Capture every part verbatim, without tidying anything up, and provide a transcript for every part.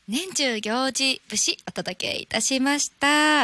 年中行事節お届けいたしました。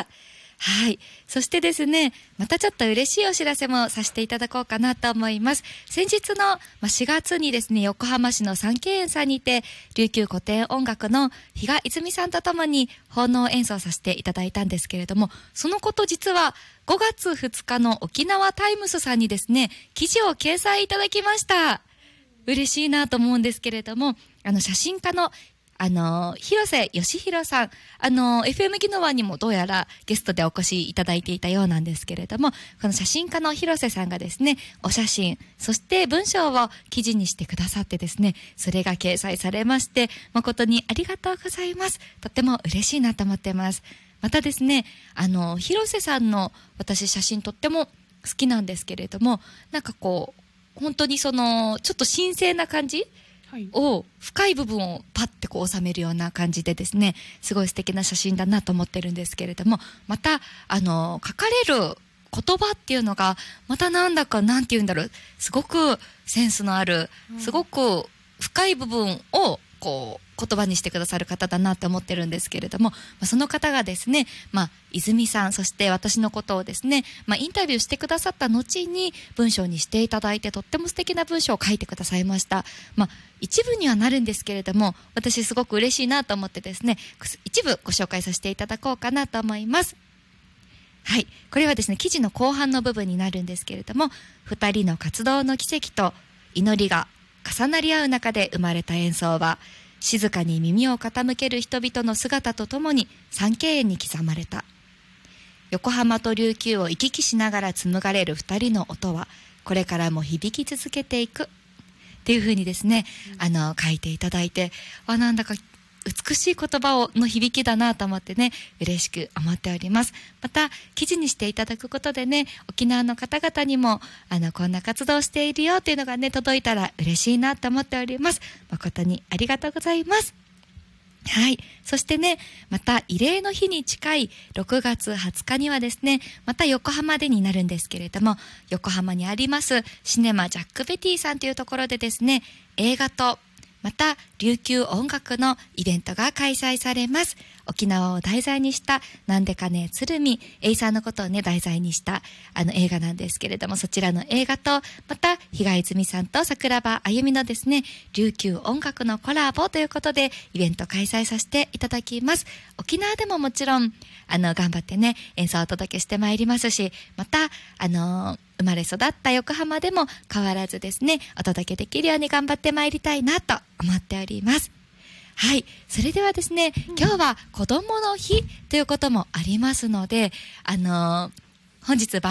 はい。そしてですね、またちょっと嬉しいお知らせもさせていただこうかなと思います。先日のしがつにですね、横浜市の三景園さんにて、琉球古典音楽の比嘉泉さんとともに奉納演奏させていただいたんですけれども、そのこと実はごがつふつかの沖縄タイムスさんにですね、記事を掲載いただきました。嬉しいなと思うんですけれども、あの写真家のあの、広瀬義弘さん、あの、エフエム ギノワにもどうやらゲストでお越しいただいていたようなんですけれども、この写真家の広瀬さんがですね、お写真、そして文章を記事にしてくださってですね、それが掲載されまして、誠にありがとうございます。とっても嬉しいなと思ってます。またですね、あの、広瀬さんの私写真とっても好きなんですけれども、なんかこう、本当にその、ちょっと神聖な感じを深い部分をパッてこう収めるような感じでですね、すごい素敵な写真だなと思ってるんですけれども、またあの書かれる言葉っていうのがまたなんだかなんて言うんだろう、すごくセンスのある、すごく深い部分をこう言葉にしてくださる方だなと思ってるんですけれども、まあ、その方がですね、まあ、泉さん、そして私のことをですね、まあ、インタビューしてくださった後に文章にしていただいて、とっても素敵な文章を書いてくださいました。まあ、一部にはなるんですけれども、私すごく嬉しいなと思ってですね、一部ご紹介させていただこうかなと思います。はい、これはですね、記事の後半の部分になるんですけれども、二人の活動の奇跡と祈りが重なり合う中で生まれた演奏は、静かに耳を傾ける人々の姿とともに三景園に刻まれた。横浜と琉球を行き来しながら紡がれる二人の音は、これからも響き続けていくっていう風にですね、うん、あの書いていただいて、あ、なんだか美しい言葉をの響きだなと思ってね、嬉しく思っております。また記事にしていただくことでね、沖縄の方々にもあのこんな活動をしているよっていうのがね届いたら嬉しいなと思っております。誠にありがとうございます。はい。そしてね、また慰霊の日に近いろくがつはつかにはですね、また横浜でになるんですけれども、横浜にありますシネマジャックベティさんというところでですね、映画とまた琉球音楽のイベントが開催されます。沖縄を題材にしたなんでかね鶴見エイさんのことをね題材にしたあの映画なんですけれども、そちらの映画とまた比嘉泉さんと桜庭あゆみのですね琉球音楽のコラボということでイベント開催させていただきます。沖縄でももちろんあの頑張ってね演奏をお届けしてまいりますし、またあの生まれ育った横浜でも変わらずですねお届けできるように頑張ってまいりたいなと思っております。はい、それではですね、うん、今日は子どもの日ということもありますので、あのー、本日